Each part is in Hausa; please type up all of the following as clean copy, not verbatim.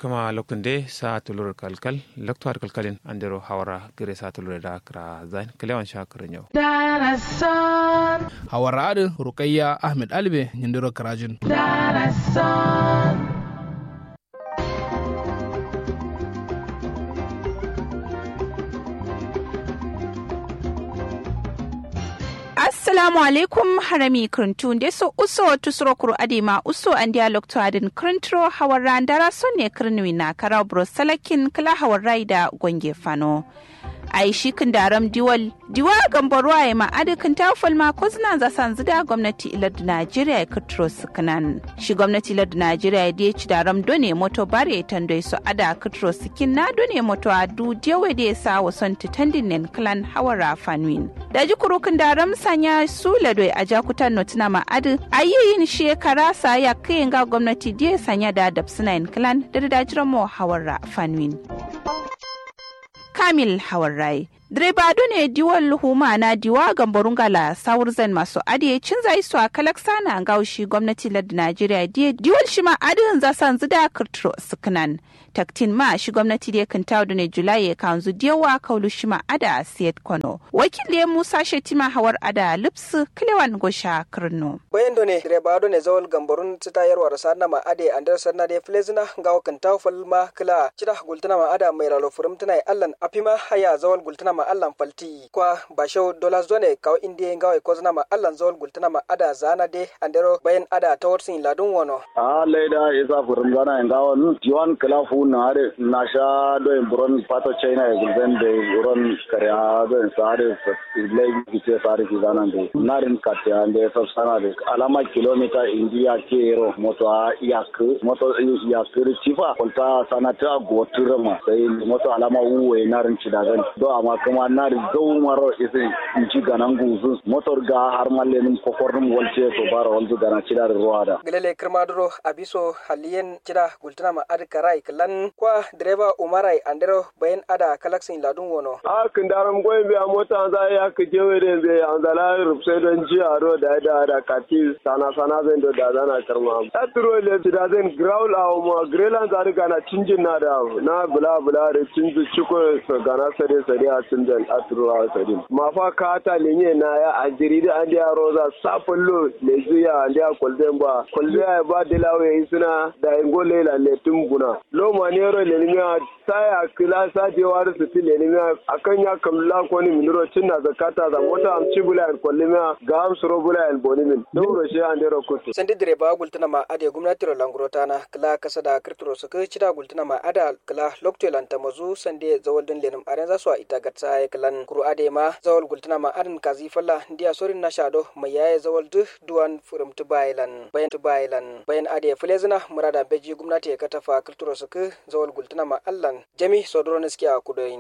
kama lokunde sa tulur kalkal loktuar kalkalin andero hawara gire sa tulur da kra zain kalewan shakarin yau hawara adin rukayya ahmed albe nyindiro karajin Assalamu alaikum harami kruntu ndeso uso tusuro kuru adima uso an dialog to adin krintro hawara ndara sonne krnwi na kara bro salakin kala hawara da gonge fano aishi kin daram diwa gambarwa ya ma adikin tafal ma ko zina za san zida gwamnati ilad Najeriya ya kutro sukanan shi gwamnati ilad Najeriya da ya ci daram done moto bare tando su ada kutro sukin na done moto adu diyawe da ya sa wason titandin nen klan hawara fanwin da ji kurukin daram sanya su ladoi a jakutan notina ma adi ayiyin shekara sa ya kayin ga gwamnati da ya sanya da dabsina klan da dajiran mo hawara fanwin Kamil Hawarai. Direba ne diwal luhuma na diwa gambarun gala saurzan masu adiye cin zai su a kalaksa na gaushi gwamnati lad Najeriya diye diwal shi ma adin za san zida kirtro sukunan. Taktin ma shi gwamnati da kan tawo ne Julai ya kanzu diyawa kaulu shi ma ada siyat kono. Wakil Musa Shetima Hawar ada lipsu kilewan gosha kirno. Bayan ne direba ne zawal gambarun tayarwar sanna ma ade andar sanna da flezina gawo kan tawo falma kila cida gultuna ma ada mai ralo furum tunai allan afima haya zawal gultuna ma allan falti kwa basho dollars zone kaw indiye ngawe kozna ma allan zawal gultuna ma ada zana de andero bayan ada tawarsin ladun wono leda isa furum zana ngawon jiwan kalafu na are nasha do buron pato china e gulben de buron karya do sare ile gite sare zana de narin katya ande sab sana de alama kilomita india kero moto yak chifa kolta sanata goturama sai moto alama uwe narin chidagan do amma kuma na rizau maro isi inci ganan guzu motor ga har mallenin kokornum walce so bara wanzu gana cida da ruwa da gelele kirmaduro abiso haliyen cida gultuna ma ad karai klan kwa driver umarai andero bayan ada kalaksin ladun wono kin daram goyen biya mota za ya ka jewe da be an zala rubse don ji aro da kati sana zan do da zana karma atro le cida zan growl aw mo grelan za riga na cinjin na da na bula da cinju ciko so gana sare a cinjan atruwa sadin mafa kata lenye na ya ajiri da an ya roza safullo le zuya an ya kolden ba dilawe suna da ingole la le tumbuna lo manero le niya saya kila saje war su tile niya akan ya kamla ko ni minuro cinna zakata za mota am cibula en kollima ga am suro bula en bonimin dawro shi an dero kutu sandi direba gultuna ma ade gwamnati ro langurotana kila kasa da kirturo su kai cida gultuna ma ada kila loktelan tamazu sande zawaldin lenum aren za su a ita gatsa ya kalan kuru ade ma zawal gultuna ma arin kazi falla ndiya sorin na shado mai yaye zawal duwan furum tubailan bayan ade fulezina murada beji gwamnati ya katafa kulturo suku zawal gultuna ma allan jami sodroniski a kudoyin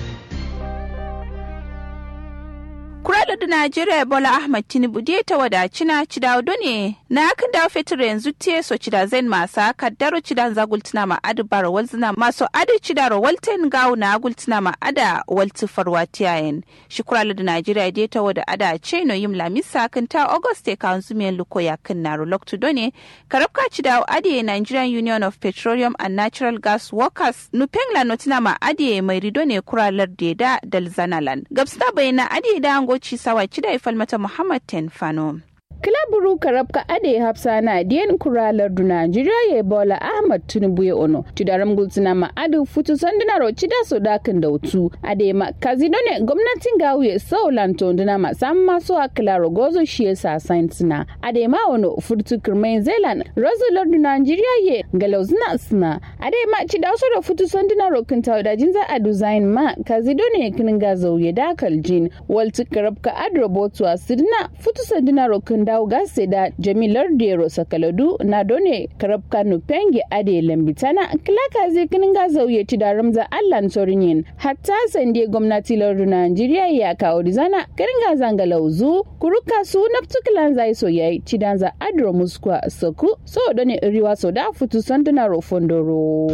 Kurada da Najeriya Bola Ahmed Tinubu da ta wadacina cidawdo ne na kan dawo fetur yanzu te so cida zain masa kaddaro cidan zagultuna ma adu bar walzina maso adu cidaro walten gawo na gultuna ma ada walti farwatiyayen shi kurada da Najeriya da ta wada ada ce no yim lamisa kan ta August kan zumiyan luko ya kan naro loktu done karabka cidawo ade Nigerian Union of Petroleum and Natural Gas Workers nupengla notina ma ade mai rido ne kuralar da dalzanalan gabsta bayana ade da ci sawa ci da ifal mata Muhammad Tenfano. Kilaburu karabka ade hafsa na diyan kuralar du Najeriya ya Bola Ahmad Tinubu ya ono. Cidaram gulsina ma adu futu sanduna ro cida so dakin da utu. Ade ma kazino ne gwamnatin gawiye saulanto nduna ma samma so akilaro gozo shiye sa saintsina. Ade ma ono futu kirmain zelan rozular du Najeriya ye galauzina sina. Ade ma cida so da futu sanduna ro kinta da jinza adu zain ma kazino ne kininga zauye dakal jin. Walti karabka adu robotu asirina futu sanduna ro kinda gase da jamilar dero sakaladu na done karabka nupengi ade lambitana klaka zikinin gazauye ci da ramza allan sorinyin hatta sande gwamnati lardu Najeriya ya kawo dizana kiringa zangalauzu kuruka su naftukilan zai so yayi ci danza adro muskwa soku so done riwa so da futu sanduna rofondoro.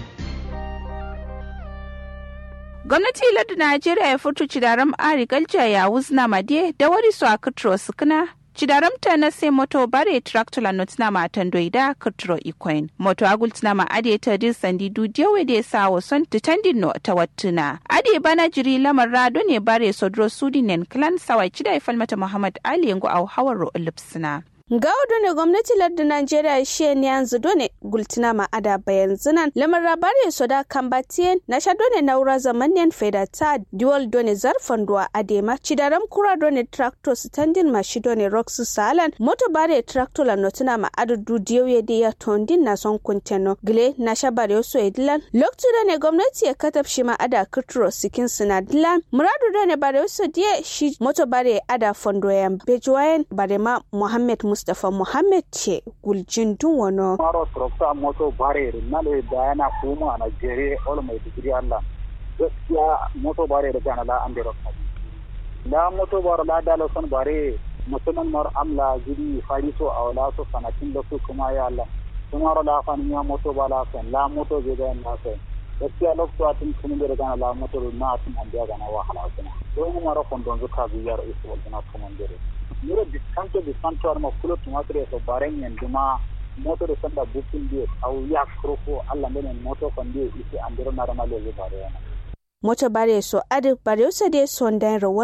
Gwamnati lardu Najeriya ya furtu ci da ram ari galja ya wuzna made da wari su a kitro sukuna cidaramta na sai moto bare tractor la notina ma tandoida kirtiro ikoin moto agultina ma ade ta dir sandi du dewe de sa wason titandin no ta wattuna ade bana jiri lamar rado ne bare sodro sudinen clan sawai cidai falmata muhammad ali yango au hawaro lipsina Gaudo ne gwamnati lardin Najeriya shi ne yanzu dole gultina ma ada bayan zinan lamar rabare so da kambatiyen na sha dole naura zamanin fedata dual dole zarfan duwa adema cidaram kura dole tractor standing mashi dole roxu salan moto bare tractor la notina ma adu du diyoye de ya tondin na son kunteno gle na sha bare so edilan loktu dole gwamnati ya katab shi ma ada kirturo sikin sinadilan muradu dole bare so die shi moto bare ada fondo ya bejuwayen bare ma Muhammad Mustafa Muhammad ce guljin dun wano. Maro trokta moto bare nale da yana kuma a Najeriya all mai digiri Allah. Gaskiya moto bare da kana la andero. La moto bare la dalo son bare mutumin mar amla gidi fariso a wala so sanatin da su kuma ya Allah. Kuma la fani ya moto bala san la moto je da na sai. Gaskiya lokto atin kun da kana la moto na atin an ga na wahala kuma. Ko mu maro kon don zuka biyar isu wannan kuma gere. Mura distanto arma kulo tumatore so bareng yanduma moto de sanda bukin die au ya kroko alla menen moto kon die isi andiro narama le bare moto bare so ade bare so de sondan